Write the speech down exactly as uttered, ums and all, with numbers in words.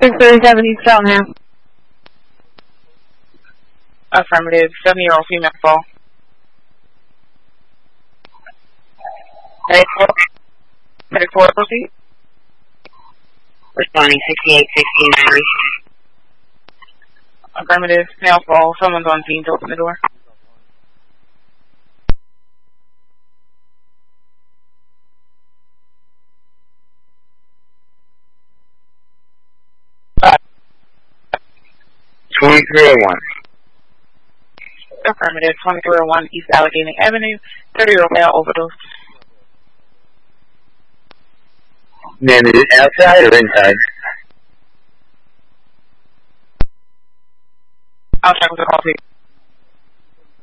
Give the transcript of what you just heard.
six thirty-seven East Cheltenham. Affirmative. seven-year-old female fall. Medic four. Medic four, proceed. Responding sixty-eight sixty-nine. Affirmative. Male fall. Someone's on scene to open the door. twenty-three oh one. Affirmative. twenty-three oh one East Allegheny Avenue. thirty-year-old male overdose. Man, is it outside or inside? I'll check with the call, please.